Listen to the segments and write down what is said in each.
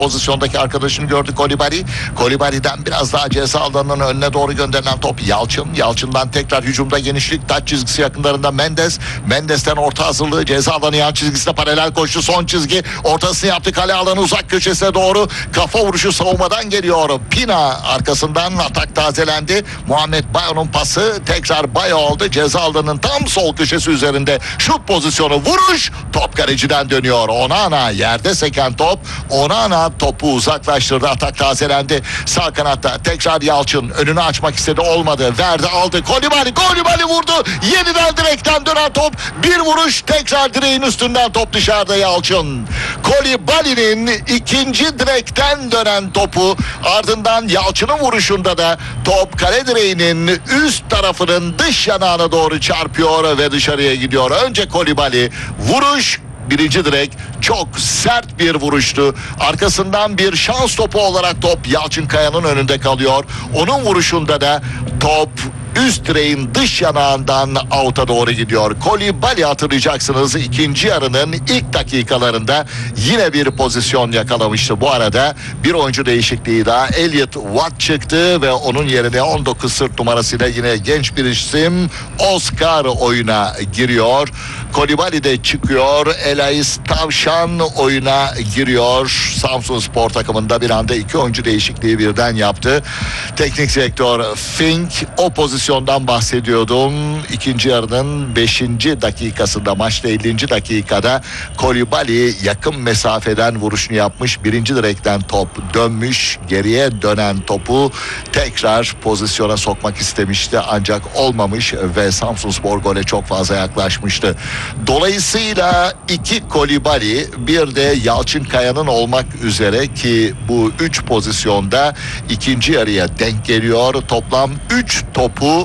pozisyondaki arkadaşını gördü Kolibali. Kolibali'den biraz daha ceza alanının önüne doğru gönderilen top Yalçın. Yalçın'dan tekrar hücumda genişlik. Taç çizgisi yakınlarında Mendes. Mendes'ten orta hazırlığı, ceza alanı yan çizgisine paralel koştu. Son çizgi ortasını yaptı. Kale alanı uzak köşesine doğru. Kafa vuruşu savunmadan geliyor. Pina arkasından atak tazelendi. Muhammed Bayo'nun pası tekrar Bayo aldı. Ceza alanının tam sol köşesi üzerinde şut pozisyonu, vuruş. Top kaleciden dönüyor. Onana yerde seken top. Onana topu uzaklaştırdı. Atak tazelendi. Sağ kanatta tekrar Yalçın önünü açmak istedi, olmadı. Verdi, aldı. Kolibali vurdu. Yeniden direkten dönen top. Bir vuruş, tekrar direğin üstünden top dışarıda Yalçın. Kolibali'nin ikinci direkten dönen topu, ardından Yalçın'ın vuruşunda da top kale direğinin üst tarafının dış yanağına doğru çarpıyor ve dışarıya gidiyor. Önce Kolibali, vuruş. Birinci direk çok sert bir vuruştu. Arkasından bir şans topu olarak top Yalçın Kaya'nın önünde kalıyor. Onun vuruşunda da top üst direğin dış yanağından out'a doğru gidiyor. Kolibali, hatırlayacaksınız, ikinci yarının ilk dakikalarında yine bir pozisyon yakalamıştı. Bu arada bir oyuncu değişikliği daha. Elliot Watt çıktı ve onun yerine 19 sırt numarasıyla yine genç bir isim Oscar oyuna giriyor. Kolibali de çıkıyor. Elais Tavşan oyuna giriyor. Samsunspor takımında bir anda iki oyuncu değişikliği birden yaptı. Teknik direktör Fink, o pozisyondan bahsediyordum. İkinci yarının 5. dakikasında, maçta 50. dakikada Kolibali yakın mesafeden vuruşunu yapmış. Birinci direkten top dönmüş. Geriye dönen topu tekrar pozisyona sokmak istemişti ancak olmamış ve Samsunspor gole çok fazla yaklaşmıştı. Dolayısıyla iki Kolibali, bir de Yalçın Kaya'nın olmak üzere ki bu 3 pozisyonda ikinci yarıya denk geliyor. Toplam 3 topu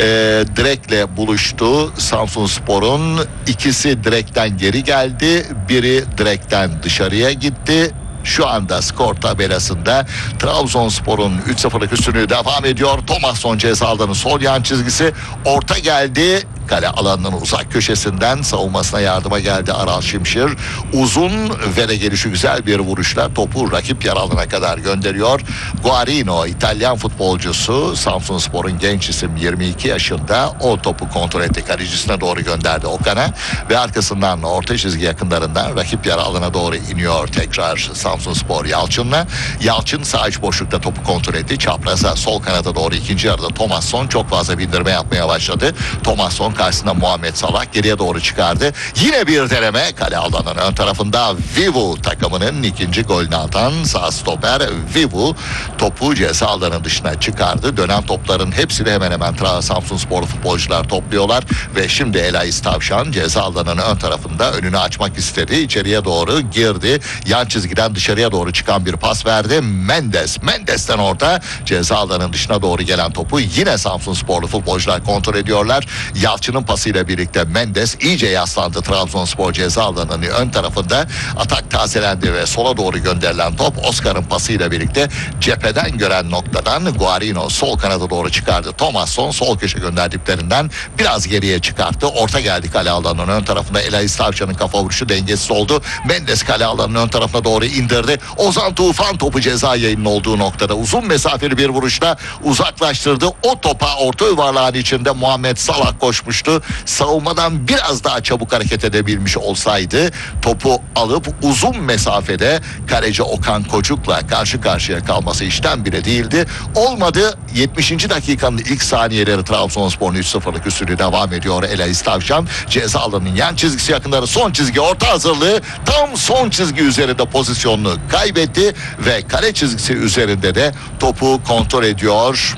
direkle buluştu Samsunspor'un. İkisi direkten geri geldi, biri direkten dışarıya gitti. Şu anda skor tabelasında Trabzonspor'un 3-0'lık üstünlüğü devam ediyor. Thomasson ceza alanı sol yan çizgisi, orta geldi. Kale alanının uzak köşesinden savunmasına yardıma geldi Aral Şimşir. Uzun ve de gelişi güzel bir vuruşla topu rakip yer alana kadar gönderiyor. Guarino, İtalyan futbolcusu, Samsunspor'un genç isim, 22 yaşında, o topu kontrol etti. Kalecisine doğru gönderdi Okan'a ve arkasından orta çizgi yakınlarından rakip yer alana doğru iniyor tekrar Samsunspor Yalçın'la. Yalçın sağ iç boşlukta topu kontrol etti. Çapraza sol kanada doğru ikinci yarıda Thomasson çok fazla bindirme yapmaya başladı. Thomasson karşısında Muhammed Salah geriye doğru çıkardı. Yine bir deneme, kale alanının ön tarafında Vivu takımının ikinci golünü atan sağ stoper Vivu topu ceza alanının dışına çıkardı. Dönen topların hepsini hemen hemen Samsunspor futbolcular topluyorlar ve şimdi Elais Tavşan ceza alanının ön tarafında önünü açmak istedi. İçeriye doğru girdi. Yan çizgiden dışarıya doğru çıkan bir pas verdi. Mendes'ten orta ceza alanının dışına doğru gelen topu yine Samsunsporlu futbolcular kontrol ediyorlar. Yalçın'ın pasıyla birlikte Mendes iyice yaslandı Trabzonspor ceza alanının ön tarafında. Atak tazelendi ve sola doğru gönderilen top Oscar'ın pasıyla birlikte cepheden gören noktadan Guarino sol kanada doğru çıkardı. Thomasson sol köşe gönderdiklerinden biraz geriye çıkarttı. Orta geldi kale alanının ön tarafında. Elais Tavşan'ın kafa vuruşu dengesiz oldu. Mendes kale alanının ön tarafına doğru indirdi. Ozan Tufan topu ceza yayının olduğu noktada uzun mesafeli bir vuruşla uzaklaştırdı. O topa orta yuvarlağın içinde Muhammed Salah koşmuştu. Savunmadan biraz daha çabuk hareket edebilmiş olsaydı topu alıp uzun mesafede kaleci Okan Kocuk'la karşı karşıya kalması işten bile değildi. Olmadı. 70. dakikanın ilk saniyeleri Trabzonspor'un 3-0'lık üstünlüğü devam ediyor. Elais Tavşan ceza alanının yan çizgisi yakınları, son çizgi orta hazırlığı, tam son çizgi üzerinde pozisyonunu kaybetti ve kale çizgisi üzerinde de topu kontrol ediyor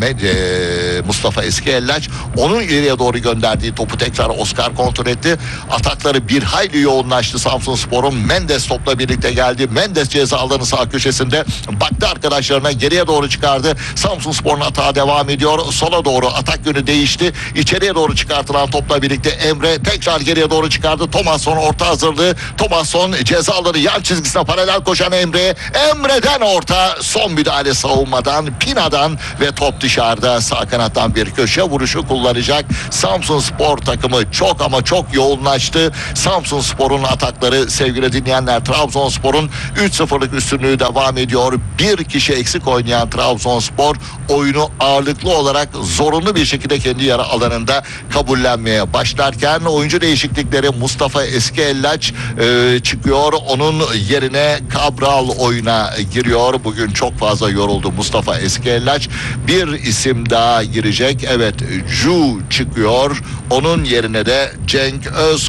Mustafa Eskiellaç. Onun ileriye doğru gönderdiği topu tekrar Oscar kontrol etti. Atakları bir hayli yoğunlaştı Samsunspor'un. Mendes topla birlikte geldi. Mendes ceza alanı sağ köşesinde baktı arkadaşlarına, geriye doğru çıkardı. Samsunspor'un atağı devam ediyor. Sola doğru atak yönü değişti. İçeriye doğru çıkartılan topla birlikte Emre tekrar geriye doğru çıkardı. Thomasson orta hazırlığı. Thomasson ceza alanı yan çizgisine paralel koşan Emre'den orta, son müdahale savunmadan, Pina'dan ve top dışarıda. Sağ kanattan bir köşe vuruşu kullanacak Samsunspor takımı çok ama çok yoğunlaştı. Samsunspor'un atakları sevgili dinleyenler, Trabzonspor'un 3-0'lık üstünlüğü devam ediyor. Bir kişi eksik oynayan Trabzonspor oyunu ağırlıklı olarak zorunlu bir şekilde kendi yarı alanında kabullenmeye başlarken oyuncu değişiklikleri, Mustafa Eskiellaç çıkıyor. Onun yerine Cabral oyuna giriyor. Bugün çok fazla yoruldu Mustafa Eskiellaç. Bir isim daha girecek. Evet, Ju çıkıyor. Onun yerine de Cenk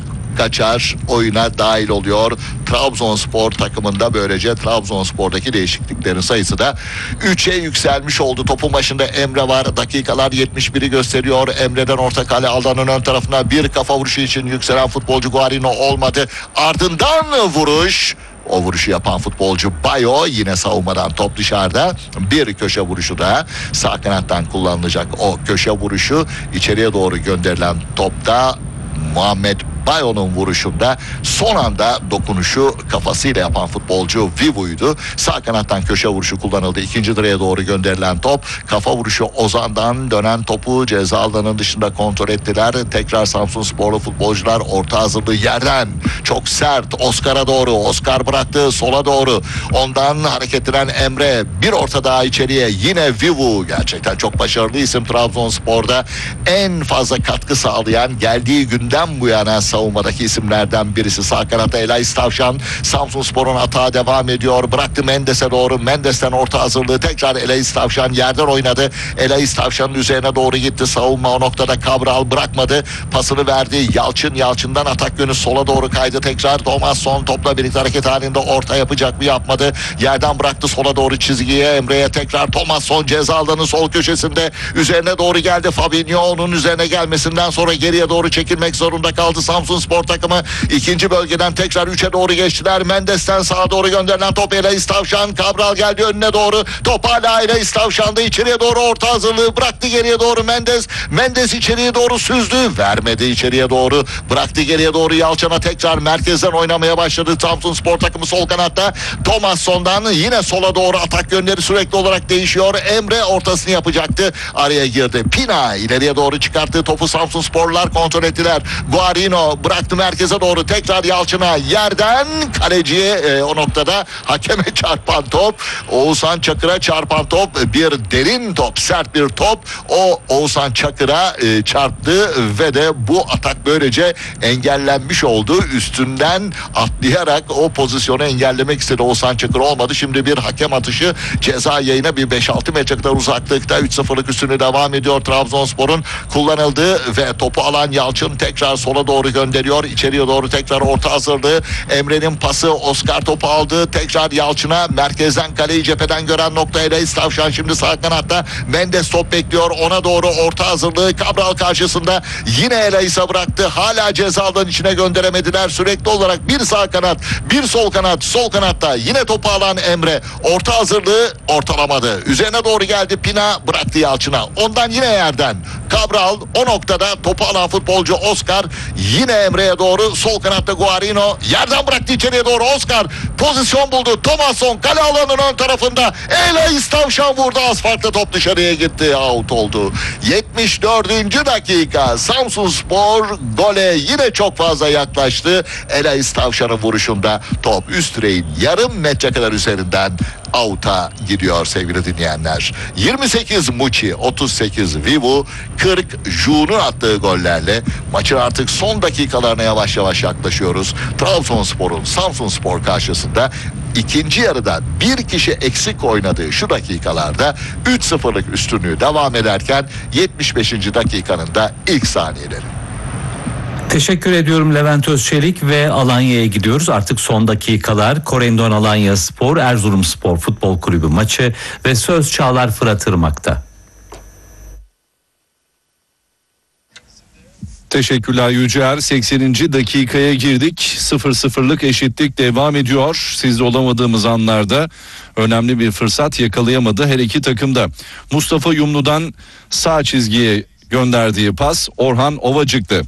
Özkaçar oyuna dahil oluyor. Trabzonspor takımında böylece Trabzonspor'daki değişikliklerin sayısı da 3'e yükselmiş oldu. Topun başında Emre var. Dakikalar 71'i gösteriyor. Emre'den orta kale alanın ön tarafına bir kafa vuruşu için yükselen futbolcu Guarino olmadı. Ardından vuruş. O vuruşu yapan futbolcu Bayo, yine savunmadan top dışarıda. Bir köşe vuruşu da sağ kanattan kullanılacak. O köşe vuruşu içeriye doğru gönderilen topta Muhammed Bayo'nun vuruşunda son anda dokunuşu kafasıyla yapan futbolcu Vivu'ydu. Sağ kanattan köşe vuruşu kullanıldı. İkinci direğe doğru gönderilen top. Kafa vuruşu Ozan'dan, dönen topu ceza alanının dışında kontrol ettiler. Tekrar Samsunsporlu futbolcular orta hazırlığı yerden çok sert Oscar'a doğru. Oscar bıraktı sola doğru. Ondan hareketlenen Emre, bir orta daha içeriye, yine Vivu. Gerçekten çok başarılı isim Trabzonspor'da. En fazla katkı sağlayan, geldiği günden bu yana savunmadaki isimlerden birisi. Sağ kanatta Elais Tavşan. Samsunspor'un atağı devam ediyor. Bıraktı Mendes'e doğru. Mendes'ten orta hazırlığı. Tekrar Elais Tavşan yerden oynadı. Elais Tavşan'ın üzerine doğru gitti. Savunma o noktada Cabral bırakmadı. Pasını verdi. Yalçın. Yalçın'dan atak yönü sola doğru kaydı. Tekrar Thomasson topla birlikte hareket halinde orta yapacak mı, yapmadı. Yerden bıraktı sola doğru çizgiye. Emre'ye tekrar Thomasson ceza alanının sol köşesinde. Üzerine doğru geldi Fabinho. Onun üzerine gelmesinden sonra geriye doğru çekilmek zorunda kaldı Samsunspor takımı. İkinci bölgeden tekrar 3'e doğru geçtiler. Mendes'ten sağa doğru gönderilen top Elais Tavşan. Cabral geldi önüne doğru. Top hala Elais Tavşan'da. İçeriye doğru orta hazırlığı bıraktı, geriye doğru Mendes. Mendes içeriye doğru süzdü. Vermedi içeriye doğru. Bıraktı geriye doğru Yalçın'a, tekrar merkezden oynamaya başladı Samsunspor takımı sol kanatta. Thomasson'dan yine sola doğru atak yönleri sürekli olarak değişiyor. Emre ortasını yapacaktı. Araya girdi. Pina ileriye doğru çıkarttığı topu Samsunsporlular kontrol ettiler. Guarino bıraktı merkeze doğru, tekrar Yalçın'a, yerden kaleciye o noktada hakeme çarpan top. Oğuzhan Çakır'a çarpan top, bir derin top, sert bir top. O Oğuzhan Çakır'a çarptı ve de bu atak böylece engellenmiş oldu. Üstünden atlayarak o pozisyonu engellemek istedi Oğuzhan Çakır, olmadı. Şimdi bir hakem atışı ceza yayına bir 5-6 metre kadar uzaklıkta 3-0'lık üstünü devam ediyor Trabzonspor'un kullanıldığı ve topu alan Yalçın tekrar sola doğru gönderiyor. İçeriye doğru tekrar orta hazırlığı. Emre'nin pası, Oscar topu aldı. Tekrar Yalçın'a, merkezden kaleyi cepheden gören nokta Elais Tavşan şimdi sağ kanatta. Mendes top bekliyor. Ona doğru orta hazırlığı. Cabral karşısında yine Elais'e bıraktı. Hala ceza alanının içine gönderemediler. Sürekli olarak bir sağ kanat, bir sol kanat. Sol kanatta yine topu alan Emre. Orta hazırlığı ortalamadı. Üzerine doğru geldi Pina, bıraktı Yalçın'a. Ondan yine yerden Cabral, o noktada topu alan futbolcu Oscar yine Emre'ye doğru, sol kanatta Guarino yerden bıraktı içeriye doğru. Oscar pozisyon buldu. Thomasson kale alanının ön tarafında. Elais Tavşan vurdu. Az farklı top dışarıya gitti. Out oldu. 74. dakika. Samsunspor gole yine çok fazla yaklaştı. Elais Tavşan'ın vuruşunda top üst direğin yarım metre kadar üzerinden out'a gidiyor sevgili dinleyenler. 28 Muçi, 38 Vivu, 40 Ju'nun attığı gollerle maçın artık son dakikalarına yavaş yavaş yaklaşıyoruz. Trabzonspor'un Samsunspor karşısında ikinci yarıda bir kişi eksik oynadığı şu dakikalarda 3-0'lık üstünlüğü devam ederken 75. dakikanın da ilk saniyeleri. Teşekkür ediyorum Levent Özçelik ve Alanya'ya gidiyoruz. Artık son dakikalar. Korendon Alanya Spor, Erzurumspor Futbol Kulübü maçı ve söz Çağlar Fırat Irmak'ta. Teşekkürler Yücel. 80. dakikaya girdik. 0-0'lık eşitlik devam ediyor. Sizde olamadığımız anlarda önemli bir fırsat yakalayamadı her iki takımda. Mustafa Yumlu'dan sağ çizgiye gönderdiği pas Orhan Ovacık'tı.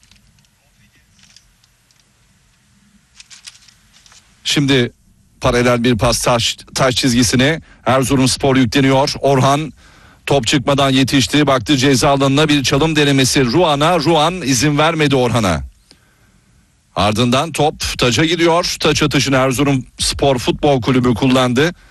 Şimdi paralel bir pas taş çizgisine Erzurumspor yükleniyor. Orhan top çıkmadan yetişti. Baktı ceza alanına, bir çalım denemesi Ruan izin vermedi Orhan'a. Ardından top taça gidiyor. Taç atışını Erzurumspor Futbol Kulübü kullandı.